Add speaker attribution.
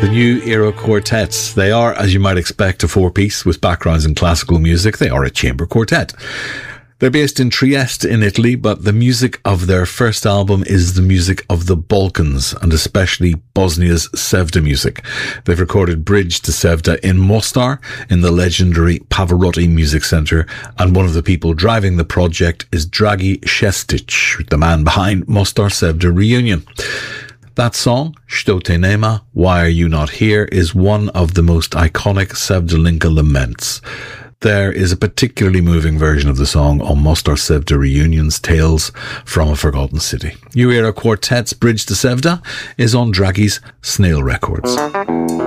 Speaker 1: The New Era Quartets. They are, as you might expect, a four-piece with backgrounds in classical music. They are a chamber quartet. They're based in Trieste in Italy, but the music of their first album is the music of the Balkans, and especially Bosnia's Sevda music. They've recorded Bridge to Sevda in Mostar, in the legendary Pavarotti Music Centre, and one of the people driving the project is Dragi Šestić, the man behind Mostar Sevda Reunion. That song, Što te nema, Why Are You Not Here, is one of the most iconic Sevdalinka laments. There is a particularly moving version of the song on Mostar Sevda Reunion's Tales from a Forgotten City. New Era Quartet's Bridge to Sevda is on Dragi's Snail Records.